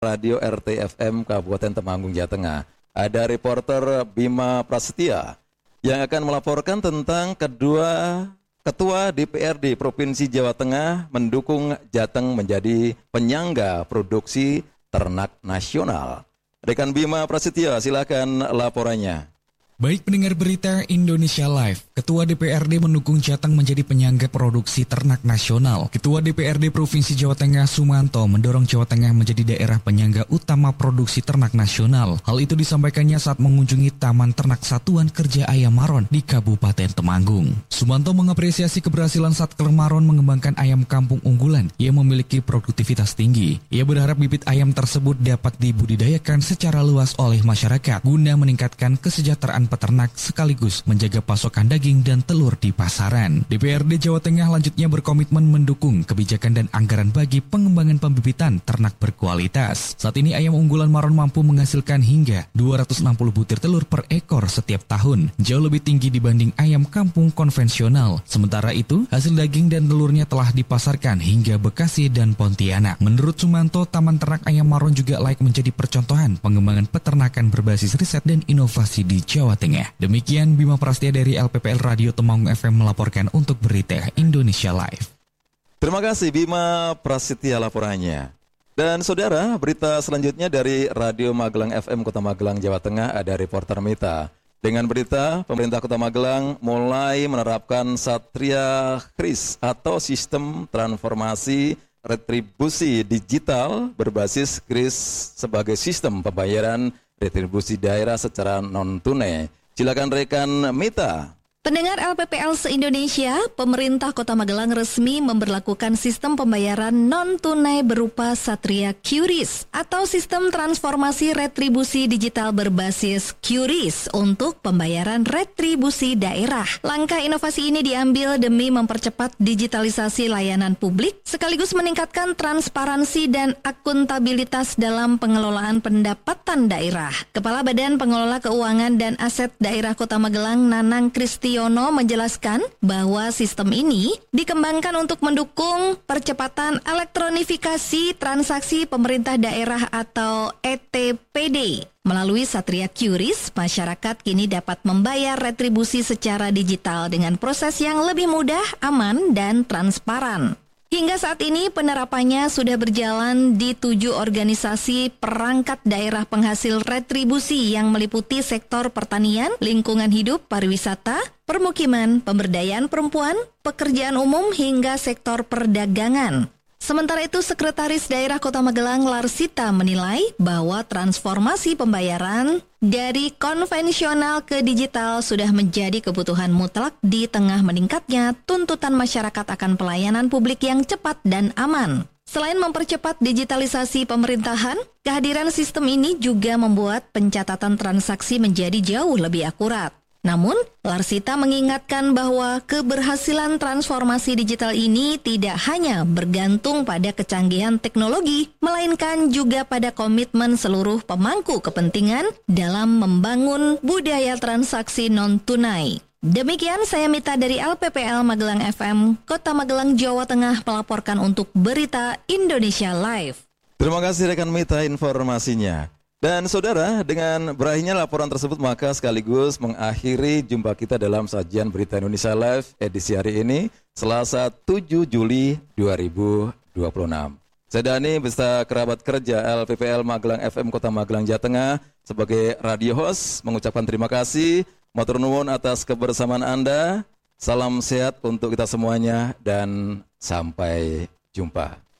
Radio RTFM Kabupaten Temanggung, Jawa Tengah. Ada reporter Bima Prasetya yang akan melaporkan tentang Ketua DPRD Provinsi Jawa Tengah mendukung Jateng menjadi penyangga produksi ternak nasional. Rekan Bima Prasetya, silakan laporannya. Baik pendengar berita Indonesia Live, Ketua DPRD mendukung Jateng menjadi penyangga produksi ternak nasional. Ketua DPRD Provinsi Jawa Tengah Sumanto mendorong Jawa Tengah menjadi daerah penyangga utama produksi ternak nasional. Hal itu disampaikannya saat mengunjungi Taman Ternak Satuan Kerja Ayam Maron di Kabupaten Temanggung. Sumanto mengapresiasi keberhasilan Satker Maron mengembangkan ayam kampung unggulan yang memiliki produktivitas tinggi. Ia berharap bibit ayam tersebut dapat dibudidayakan secara luas oleh masyarakat guna meningkatkan kesejahteraan peternak sekaligus menjaga pasokan daging dan telur di pasaran. DPRD Jawa Tengah lanjutnya berkomitmen mendukung kebijakan dan anggaran bagi pengembangan pembibitan ternak berkualitas. Saat ini ayam unggulan Maron mampu menghasilkan hingga 260 butir telur per ekor setiap tahun, jauh lebih tinggi dibanding ayam kampung konvensional. Sementara itu, hasil daging dan telurnya telah dipasarkan hingga Bekasi dan Pontianak. Menurut Sumanto, Taman Ternak Ayam Maron juga layak menjadi percontohan pengembangan peternakan berbasis riset dan inovasi di Jawa Tengah. Demikian Bima Prasetya dari LPPL Radio Temanggung FM melaporkan untuk berita Indonesia Live. Terima kasih Bima Prasetya laporannya. Dan saudara, berita selanjutnya dari Radio Magelang FM Kota Magelang, Jawa Tengah, ada reporter Mita. Dengan berita, pemerintah Kota Magelang mulai menerapkan Satria Kris atau sistem transformasi retribusi digital berbasis Kris sebagai sistem pembayaran retribusi daerah secara non-tunai. Silakan rekan Mita. Pendengar LPPL se-Indonesia, pemerintah Kota Magelang resmi memberlakukan sistem pembayaran non-tunai berupa Satria QRIS atau sistem transformasi retribusi digital berbasis QRIS untuk pembayaran retribusi daerah. Langkah inovasi ini diambil demi mempercepat digitalisasi layanan publik sekaligus meningkatkan transparansi dan akuntabilitas dalam pengelolaan pendapatan daerah. Kepala Badan Pengelola Keuangan dan Aset Daerah Kota Magelang, Nanang Kristiono, menjelaskan bahwa sistem ini dikembangkan untuk mendukung percepatan elektronifikasi transaksi pemerintah daerah atau ETPD. Melalui Satria QRIS, masyarakat kini dapat membayar retribusi secara digital dengan proses yang lebih mudah, aman, dan transparan. Hingga saat ini penerapannya sudah berjalan di 7 organisasi perangkat daerah penghasil retribusi yang meliputi sektor pertanian, lingkungan hidup, pariwisata, permukiman, pemberdayaan perempuan, pekerjaan umum, hingga sektor perdagangan. Sementara itu, Sekretaris Daerah Kota Magelang Larsita menilai bahwa transformasi pembayaran dari konvensional ke digital sudah menjadi kebutuhan mutlak di tengah meningkatnya tuntutan masyarakat akan pelayanan publik yang cepat dan aman. Selain mempercepat digitalisasi pemerintahan, kehadiran sistem ini juga membuat pencatatan transaksi menjadi jauh lebih akurat. Namun, Larsita mengingatkan bahwa keberhasilan transformasi digital ini tidak hanya bergantung pada kecanggihan teknologi, melainkan juga pada komitmen seluruh pemangku kepentingan dalam membangun budaya transaksi non-tunai. Demikian saya Mita dari LPPL Magelang FM, Kota Magelang, Jawa Tengah melaporkan untuk berita Indonesia Live. Terima kasih rekan Mita informasinya. Dan saudara, dengan berakhirnya laporan tersebut maka sekaligus mengakhiri jumpa kita dalam sajian Berita Indonesia Live edisi hari ini, Selasa 7 Juli 2026. Saya Dani beserta kerabat kerja LPPL Magelang FM Kota Magelang, Jawa Tengah sebagai radio host mengucapkan terima kasih, matur nuwun atas kebersamaan Anda. Salam sehat untuk kita semuanya dan sampai jumpa.